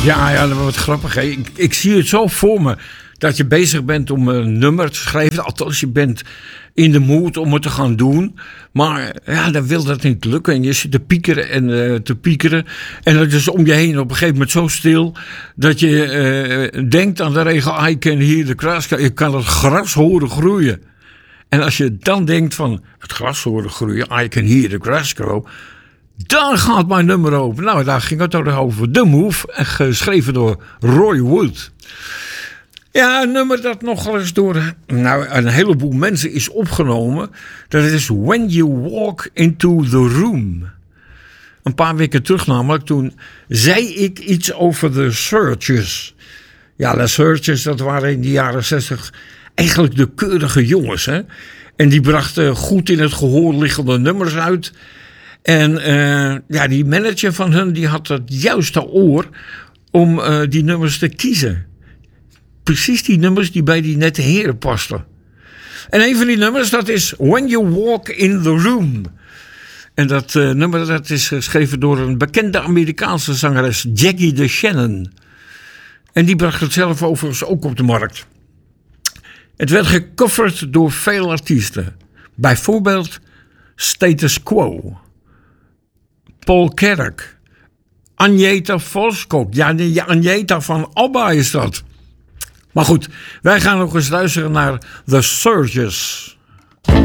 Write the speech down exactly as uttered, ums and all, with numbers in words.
Ja, ja, dat wordt grappig. Hè? Ik, ik zie het zo voor me dat je bezig bent om een nummer te schrijven. Althans, je bent in de mood om het te gaan doen. Maar ja, dan wil dat niet lukken. En je zit te piekeren en uh, te piekeren. En het is om je heen op een gegeven moment zo stil dat je uh, denkt aan de regel I can hear the grass. Je kan het gras horen groeien. En als je dan denkt van het gras horen groeien, I can hear the grass grow. Dan gaat mijn nummer over. Nou, daar ging het over. The Move, geschreven door Roy Wood. Ja, een nummer dat nogal eens door nou, een heleboel mensen is opgenomen. Dat is When You Walk Into The Room. Een paar weken terug namelijk, toen zei ik iets over de Searchers. Ja, de Searchers, dat waren in de jaren zestig eigenlijk de keurige jongens. Hè? En die brachten goed in het gehoor liggende nummers uit. En uh, ja, die manager van hun die had het juiste oor om uh, die nummers te kiezen. Precies die nummers die bij die nette heren pasten. En een van die nummers, dat is When You Walk in the Room. En dat uh, nummer dat is geschreven door een bekende Amerikaanse zangeres, Jackie DeShannon. En die bracht het zelf overigens ook op de markt. Het werd gecoverd door veel artiesten. Bijvoorbeeld Status Quo, Paul Kerk, Agneta Volskok. Ja, die Agneta van ABBA is dat. Maar goed, wij gaan nog eens luisteren naar The Searchers.